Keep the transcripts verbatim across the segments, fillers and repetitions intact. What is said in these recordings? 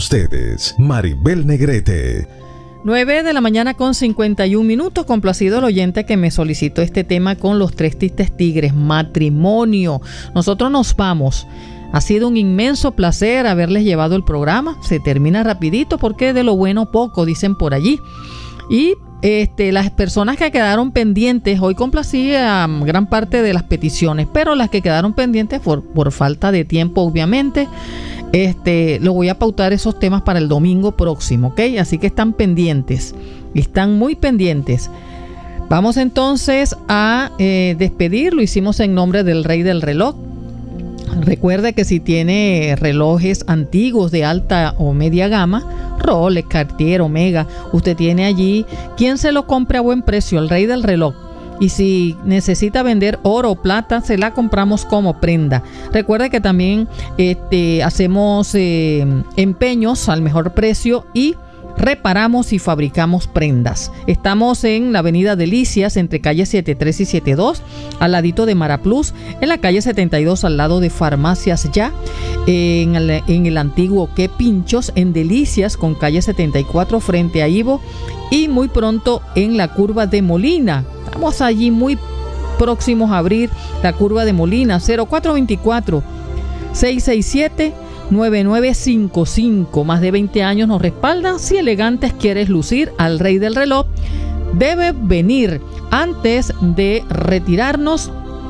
ustedes, Maribel Negrete. nueve de la mañana con cincuenta y un minutos. Complacido el oyente que me solicitó este tema con los tres tristes tigres, matrimonio. Nosotros nos vamos. Ha sido un inmenso placer haberles llevado el programa. Se termina rapidito porque de lo bueno poco, dicen por allí. Y este, las personas que quedaron pendientes, hoy complací a gran parte de las peticiones, pero las que quedaron pendientes por, por falta de tiempo, obviamente, este, lo voy a pautar esos temas para el domingo próximo, ¿ok? Así que están pendientes, están muy pendientes. Vamos entonces a eh, despedir. Lo hicimos en nombre del Rey del Reloj. Recuerde que si tiene relojes antiguos de alta o media gama, Rolex, Cartier, Omega, usted tiene allí quien se lo compre a buen precio, el Rey del Reloj. Y si necesita vender oro o plata, se la compramos como prenda. Recuerde que también este, hacemos eh, empeños al mejor precio y reparamos y fabricamos prendas. Estamos en la avenida Delicias, entre calle setenta y tres y setenta y dos, al ladito de Maraplus, en la calle setenta y dos, al lado de Farmacias Ya, en el, en el antiguo Que Pinchos, en Delicias, con calle setenta y cuatro, frente a Ivo, y muy pronto en la curva de Molina. Estamos allí muy próximos a abrir la curva de Molina. Cero cuatro veinticuatro, seiscientos sesenta y siete, nueve nueve cinco cinco. Más de veinte años nos respaldan. Si elegantes quieres lucir al Rey del Reloj, debe venir. Antes de retirarnos,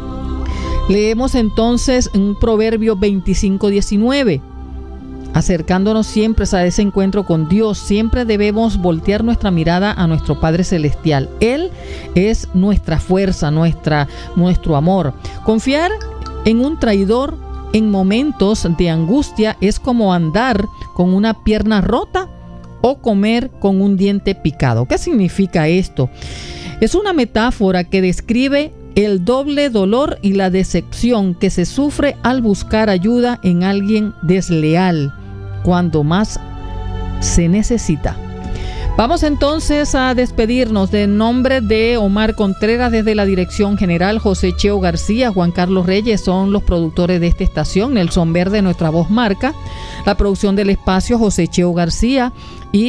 leemos entonces un Proverbio veinticinco diecinueve. Acercándonos siempre a ese encuentro con Dios, siempre debemos voltear nuestra mirada a nuestro Padre Celestial. Él es nuestra fuerza, nuestra, nuestro amor. Confiar en un traidor en momentos de angustia es como andar con una pierna rota o comer con un diente picado. ¿Qué significa esto? Es una metáfora que describe el doble dolor y la decepción que se sufre al buscar ayuda en alguien desleal cuando más se necesita. Vamos entonces a despedirnos. De nombre de Omar Contreras, desde la dirección general, José Cheo García, Juan Carlos Reyes son los productores de esta estación, Nelson Verde, nuestra voz marca, la producción del espacio, José Cheo García, y